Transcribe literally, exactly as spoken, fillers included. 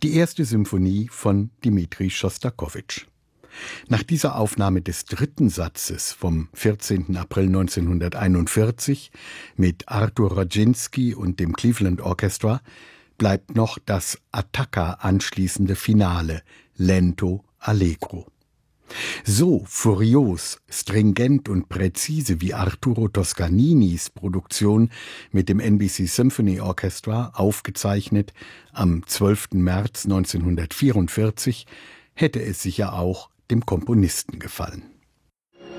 die erste Symphonie von Dmitri Schostakowitsch. Nach dieser Aufnahme des dritten Satzes vom vierzehnten April neunzehnhunderteinundvierzig mit Arthur Rodzinski und dem Cleveland Orchestra bleibt noch das Attacca anschließende Finale, Lento Allegro. So furios, stringent und präzise wie Arturo Toscaninis Produktion mit dem N B C Symphony Orchestra, aufgezeichnet am zwölften März neunzehnhundertvierundvierzig, hätte es sicher auch dem Komponisten gefallen.